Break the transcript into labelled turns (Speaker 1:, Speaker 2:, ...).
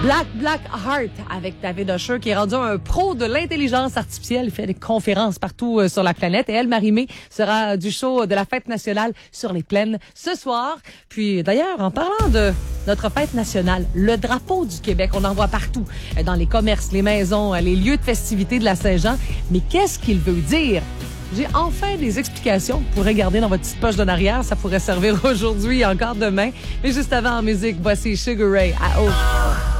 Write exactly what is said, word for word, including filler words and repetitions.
Speaker 1: Black Black Heart avec David Usher qui est rendu un pro de l'intelligence artificielle. Il fait des conférences partout euh, sur la planète. Et elle, Marie-Mé, sera du show de la fête nationale sur les plaines ce soir. Puis d'ailleurs, en parlant de notre fête nationale, le drapeau du Québec, on en voit partout. euh, Dans les commerces, les maisons, euh, les lieux de festivité de la Saint-Jean. Mais qu'est-ce qu'il veut dire? J'ai enfin des explications que vous pourrez garder dans votre petite poche de arrière. Ça pourrait servir aujourd'hui et encore demain. Mais juste avant en musique, voici Sugar Ray à Haute.